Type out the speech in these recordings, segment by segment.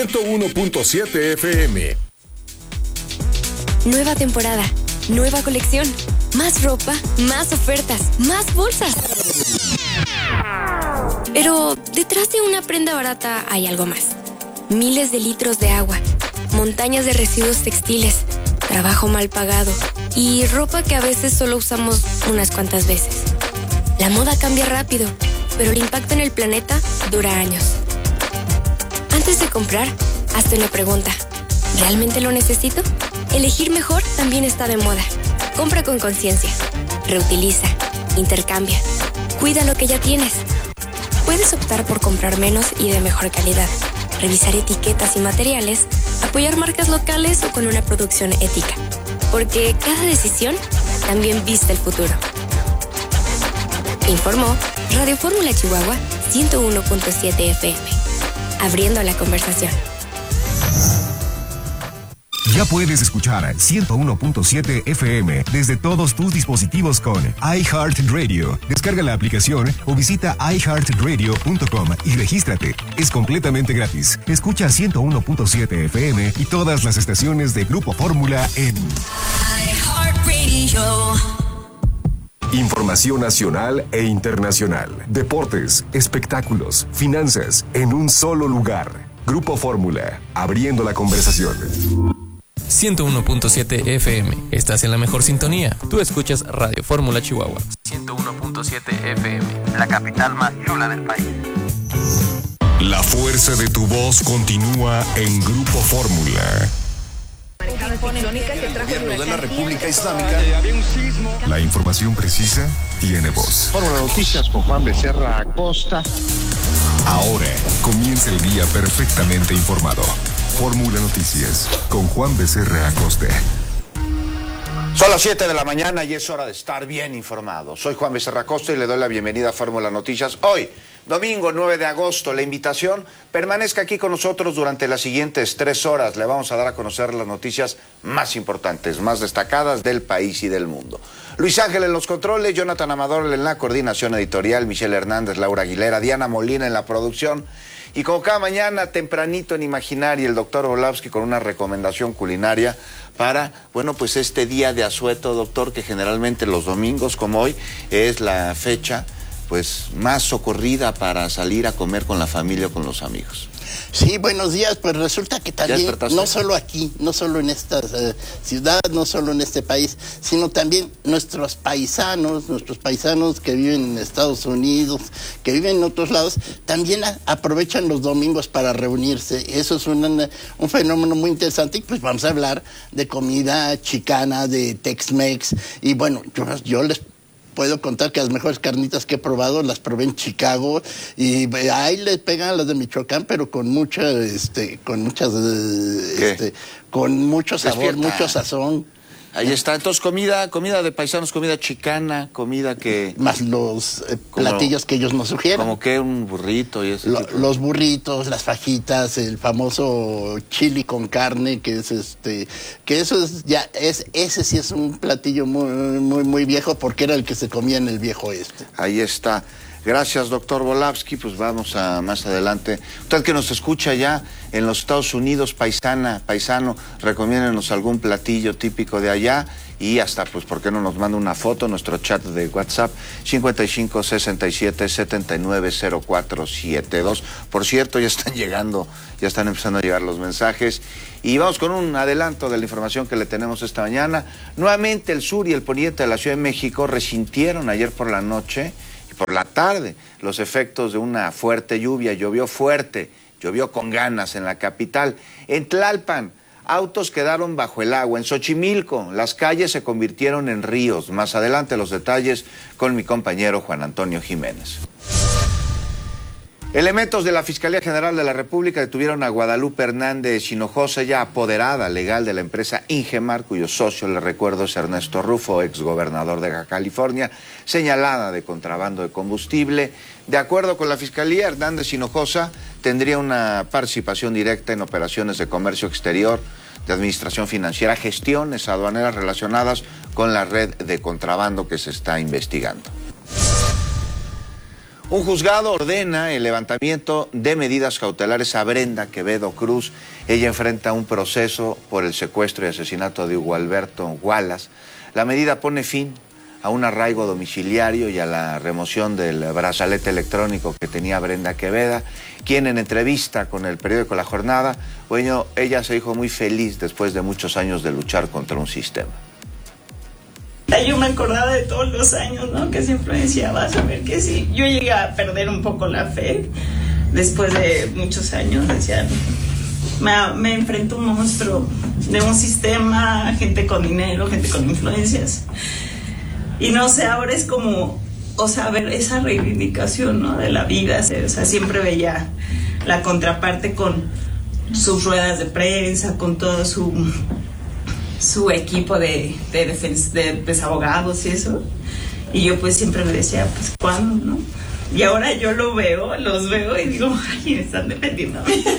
101.7 FM. Nueva temporada, nueva colección, más ropa, más ofertas, más bolsas. Pero detrás de una prenda barata hay algo más. Miles de litros de agua, montañas de residuos textiles, trabajo mal pagado y ropa que a veces solo usamos unas cuantas veces. La moda cambia rápido, pero el impacto en el planeta dura años. Antes de comprar, hazte una pregunta. ¿Realmente lo necesito? Elegir mejor también está de moda. Compra con conciencia. Reutiliza. Intercambia. Cuida lo que ya tienes. Puedes optar por comprar menos y de mejor calidad. Revisar etiquetas y materiales. Apoyar marcas locales o con una producción ética. Porque cada decisión también viste el futuro. Informó Radio Fórmula Chihuahua 101.7 FM. Abriendo la conversación. Ya puedes escuchar 101.7 FM desde todos tus dispositivos con iHeartRadio. Descarga la aplicación o visita iHeartRadio.com y regístrate. Es completamente gratis. Escucha 101.7 FM y todas las estaciones de Grupo Fórmula en iHeartRadio. Información nacional e internacional. Deportes, espectáculos, finanzas, en un solo lugar. Grupo Fórmula, abriendo la conversación. 101.7 FM. Estás en la mejor sintonía. Tú escuchas Radio Fórmula Chihuahua. 101.7 FM. La capital más chula del país. La fuerza de tu voz continúa en Grupo Fórmula. De la República Islámica. La información precisa tiene voz. Fórmula Noticias con Juan Becerra Acosta. Ahora comienza el día perfectamente informado. Fórmula Noticias con Juan Becerra Acosta. Son las 7 de la mañana y es hora de estar bien informado. Soy Juan Becerra Acosta y le doy la bienvenida a Fórmula Noticias. Hoy, domingo 9 de agosto, la invitación, permanezca aquí con nosotros durante las siguientes 3 horas. Le vamos a dar a conocer las noticias más importantes, más destacadas del país y del mundo. Luis Ángel en los controles, Jonathan Amador en la coordinación editorial, Michelle Hernández, Laura Aguilera, Diana Molina en la producción. Y como cada mañana, tempranito en Imaginaria, el doctor Volavsky con una recomendación culinaria para, bueno, pues este día de asueto, doctor, que generalmente los domingos, como hoy, es la fecha, pues, más socorrida para salir a comer con la familia o con los amigos. Sí, buenos días. Pues resulta que también, no solo aquí, no solo en esta ciudad, no solo en este país, sino también nuestros paisanos que viven en Estados Unidos, que viven en otros lados, también aprovechan los domingos para reunirse. Eso es un fenómeno muy interesante y pues vamos a hablar de comida chicana, de Tex-Mex y bueno, yo les puedo contar que las mejores carnitas que he probado las probé en Chicago y ahí les pegan a las de Michoacán, pero con mucho sabor, mucho sazón. Ahí está, entonces comida de paisanos, comida chicana, comida que... Más los platillos que ellos nos sugieren. Como que un burrito y eso. Los burritos, las fajitas, el famoso chili con carne, que es que eso es ya, ese sí es un platillo muy viejo porque era el que se comía en el viejo oeste. Ahí está. Gracias, doctor Volavsky. Pues vamos a más adelante. Usted que nos escucha ya en los Estados Unidos, paisano, recomiéndenos algún platillo típico de allá y hasta, pues, ¿por qué no nos manda una foto? Nuestro chat de WhatsApp, 55 67 79 04 72. Por cierto, ya están empezando a llegar los mensajes. Y vamos con un adelanto de la información que le tenemos esta mañana. Nuevamente el sur y el poniente de la Ciudad de México resintieron ayer por la noche por la tarde los efectos de una fuerte lluvia. Llovió fuerte, llovió con ganas en la capital. En Tlalpan, autos quedaron bajo el agua. En Xochimilco, las calles se convirtieron en ríos. Más adelante los detalles con mi compañero Juan Antonio Jiménez. Elementos de la Fiscalía General de la República detuvieron a Guadalupe Hernández Hinojosa, ya apoderada legal de la empresa Ingemar, cuyo socio, le recuerdo, es Ernesto Rufo, exgobernador de Baja California, señalada de contrabando de combustible. De acuerdo con la Fiscalía, Hernández Hinojosa tendría una participación directa en operaciones de comercio exterior, de administración financiera, gestiones aduaneras relacionadas con la red de contrabando que se está investigando. Un juzgado ordena el levantamiento de medidas cautelares a Brenda Quevedo Cruz. Ella enfrenta un proceso por el secuestro y asesinato de Hugo Alberto Wallace. La medida pone fin a un arraigo domiciliario y a la remoción del brazalete electrónico que tenía Brenda Quevedo, quien en entrevista con el periódico La Jornada, bueno, ella se dijo muy feliz después de muchos años de luchar contra un sistema. Yo me acordaba de todos los años, ¿no? Que siempre decía, vas a ver que sí. Yo llegué a perder un poco la fe después de muchos años. Decía, me enfrento a un monstruo de un sistema, gente con dinero, gente con influencias. Y no sé, ahora es como, o sea, ver esa reivindicación, ¿no? De la vida. O sea, siempre veía la contraparte con sus ruedas de prensa, con todo su equipo de abogados y eso. Y yo pues siempre me decía, pues ¿cuándo, no? Y ahora yo los veo y digo, ay, me están defendiendo a mí.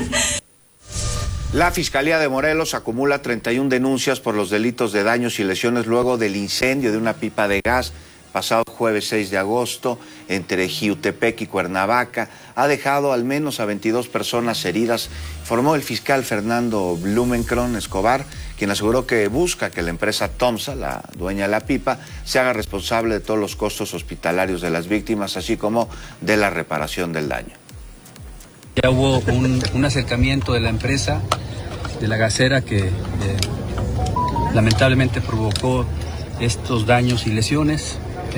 La Fiscalía de Morelos acumula 31 denuncias por los delitos de daños y lesiones luego del incendio de una pipa de gas pasado jueves 6 de agosto entre Jiutepec y Cuernavaca. Ha dejado al menos a 22 personas heridas, informó el fiscal Fernando Blumenkron Escobar, quien aseguró que busca que la empresa Tomsa, la dueña de la pipa, se haga responsable de todos los costos hospitalarios de las víctimas, así como de la reparación del daño. Ya hubo un acercamiento de la empresa, de la gasera, que lamentablemente provocó estos daños y lesiones.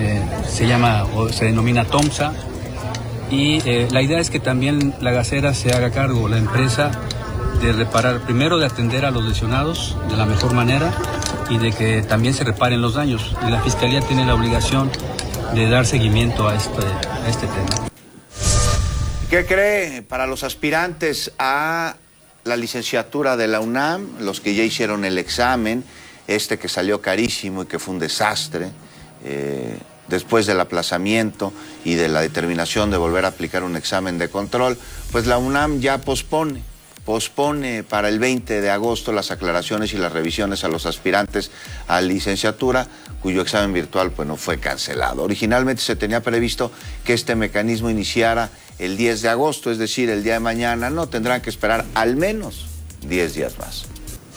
Se denomina Tomsa, y la idea es que también la gasera se haga cargo, la empresa, de reparar, primero de atender a los lesionados de la mejor manera y de que también se reparen los daños. Y la Fiscalía tiene la obligación de dar seguimiento a este tema. ¿Qué cree? Para los aspirantes a la licenciatura de la UNAM, los que ya hicieron el examen, que salió carísimo y que fue un desastre, después del aplazamiento y de la determinación de volver a aplicar un examen de control, pues la UNAM ya pospone para el 20 de agosto las aclaraciones y las revisiones a los aspirantes a licenciatura, cuyo examen virtual pues no fue cancelado. Originalmente se tenía previsto que este mecanismo iniciara el 10 de agosto, es decir, el día de mañana. No, tendrán que esperar al menos 10 días más.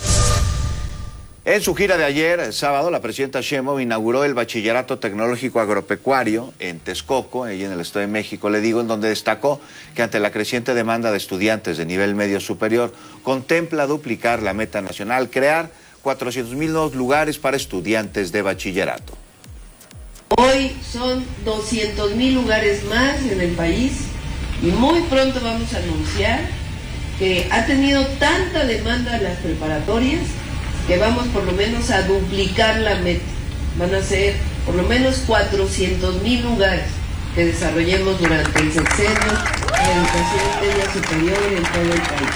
En su gira de ayer, el sábado, la presidenta Sheinbaum inauguró el Bachillerato Tecnológico Agropecuario en Texcoco, ahí en el Estado de México, le digo, en donde destacó que ante la creciente demanda de estudiantes de nivel medio superior, contempla duplicar la meta nacional, crear 400,000 nuevos lugares para estudiantes de bachillerato. Hoy son 200,000 lugares más en el país y muy pronto vamos a anunciar que ha tenido tanta demanda las preparatorias que vamos por lo menos a duplicar la meta. Van a ser por lo menos 400,000 lugares que desarrollemos durante el sexenio de educación media superior en todo el país.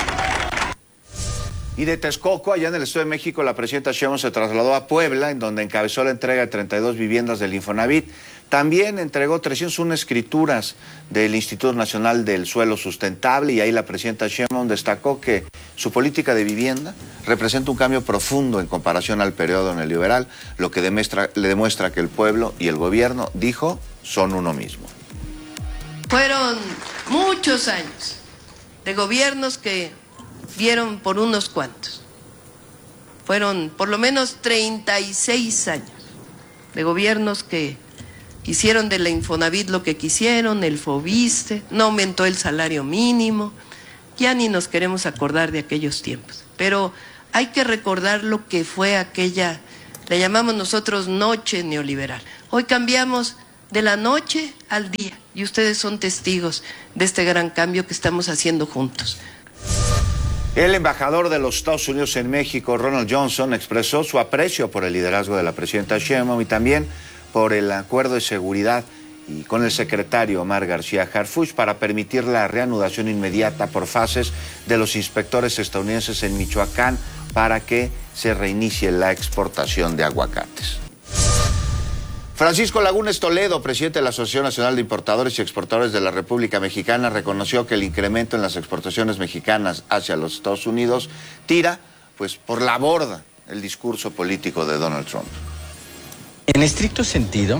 Y de Texcoco, allá en el Estado de México, la presidenta Sheinbaum se trasladó a Puebla, en donde encabezó la entrega de 32 viviendas del Infonavit. También entregó 301 escrituras del Instituto Nacional del Suelo Sustentable, y ahí la presidenta Sheinbaum destacó que su política de vivienda representa un cambio profundo en comparación al periodo neoliberal, lo que le demuestra que el pueblo y el gobierno, dijo, son uno mismo. Fueron muchos años de gobiernos que dieron por unos cuantos. Fueron por lo menos 36 años de gobiernos que hicieron de la Infonavit lo que quisieron, el Fobiste, no aumentó el salario mínimo, ya ni nos queremos acordar de aquellos tiempos. Pero hay que recordar lo que fue aquella, le llamamos nosotros noche neoliberal. Hoy cambiamos de la noche al día y ustedes son testigos de este gran cambio que estamos haciendo juntos. El embajador de los Estados Unidos en México, Ronald Johnson, expresó su aprecio por el liderazgo de la presidenta Sheinbaum y también por el acuerdo de seguridad y con el secretario Omar García Harfuch para permitir la reanudación inmediata por fases de los inspectores estadounidenses en Michoacán para que se reinicie la exportación de aguacates. Francisco Lagunes Toledo, presidente de la Asociación Nacional de Importadores y Exportadores de la República Mexicana, reconoció que el incremento en las exportaciones mexicanas hacia los Estados Unidos tira, pues, por la borda el discurso político de Donald Trump. En estricto sentido,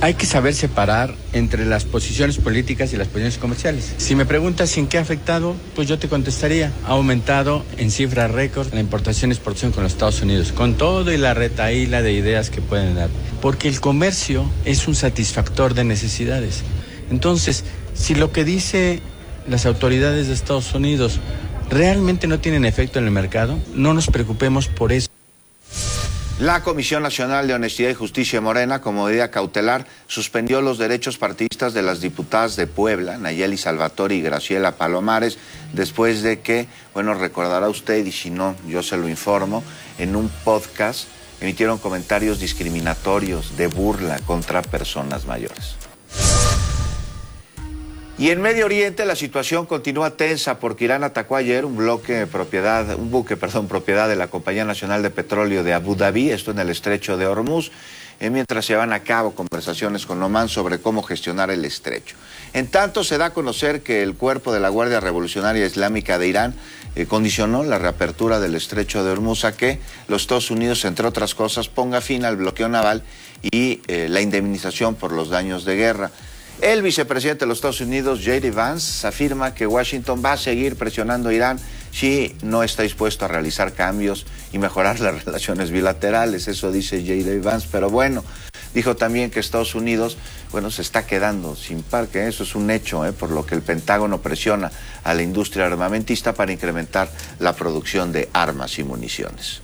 Hay que saber separar entre las posiciones políticas y las posiciones comerciales. Si me preguntas en qué ha afectado, pues yo te contestaría. Ha aumentado en cifras récord la importación y exportación con los Estados Unidos, con todo y la retahíla de ideas que pueden dar. Porque el comercio es un satisfactor de necesidades. Entonces, si lo que dice las autoridades de Estados Unidos realmente no tienen efecto en el mercado, no nos preocupemos por eso. La Comisión Nacional de Honestidad y Justicia de Morena, como medida cautelar, suspendió los derechos partidistas de las diputadas de Puebla, Nayeli Salvatore y Graciela Palomares, después de que, bueno, recordará usted, y si no, yo se lo informo, en un podcast emitieron comentarios discriminatorios, de burla contra personas mayores. Y en Medio Oriente la situación continúa tensa porque Irán atacó ayer un buque propiedad de la Compañía Nacional de Petróleo de Abu Dhabi, esto en el estrecho de Hormuz, mientras se llevan a cabo conversaciones con Omán sobre cómo gestionar el estrecho. En tanto, se da a conocer que el cuerpo de la Guardia Revolucionaria Islámica de Irán condicionó la reapertura del estrecho de Hormuz a que los Estados Unidos, entre otras cosas, ponga fin al bloqueo naval y la indemnización por los daños de guerra. El vicepresidente de los Estados Unidos, J.D. Vance, afirma que Washington va a seguir presionando a Irán si no está dispuesto a realizar cambios y mejorar las relaciones bilaterales. Eso dice J.D. Vance, pero bueno, dijo también que Estados Unidos, bueno, se está quedando sin parque. Eso es un hecho, por lo que el Pentágono presiona a la industria armamentista para incrementar la producción de armas y municiones.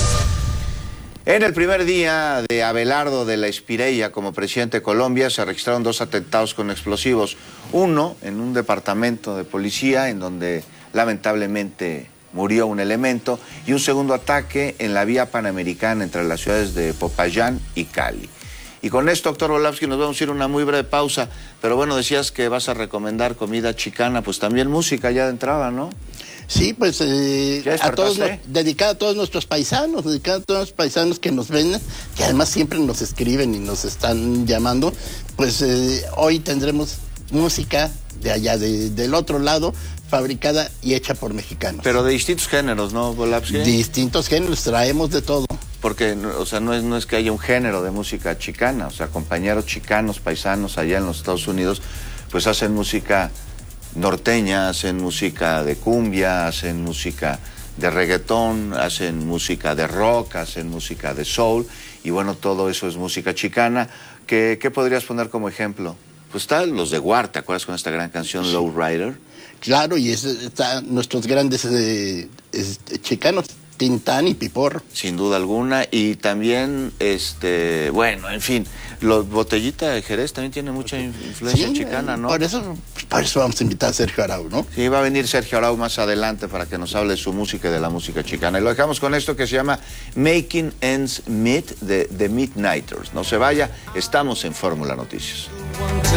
En el primer día de Abelardo de la Espireya como presidente de Colombia se registraron 2 atentados con explosivos. Uno en un departamento de policía en donde lamentablemente murió un elemento, y un segundo ataque en la vía panamericana entre las ciudades de Popayán y Cali. Y con esto, doctor Volapsky, nos vamos a ir a una muy breve pausa. Pero bueno, decías que vas a recomendar comida chicana, pues también música ya de entrada, ¿no? Sí, pues dedicada a todos nuestros paisanos, que nos ven, que además siempre nos escriben y nos están llamando. Pues hoy tendremos música de allá, del otro lado, fabricada y hecha por mexicanos. Pero de distintos géneros, ¿no, Volapsky? Distintos géneros, traemos de todo. Porque, o sea, no es que haya un género de música chicana, o sea, compañeros chicanos, paisanos allá en los Estados Unidos, pues hacen música norteña, hacen música de cumbia, hacen música de reggaetón, hacen música de rock, hacen música de soul, y bueno, todo eso es música chicana. ¿Qué podrías poner como ejemplo? Pues están los de Guar, ¿te acuerdas con esta gran canción, sí, Low Rider? Claro, y están nuestros grandes chicanos, Tintán y Piporro. Sin duda alguna, y también, bueno, en fin, los Botellita de Jerez también tiene mucha influencia chicana, ¿no? Por eso vamos a invitar a Sergio Arau, ¿no? Sí, va a venir Sergio Arau más adelante para que nos hable de su música y de la música chicana. Y lo dejamos con esto que se llama Making Ends Meet de The Midnighters. No se vaya, estamos en Fórmula Noticias.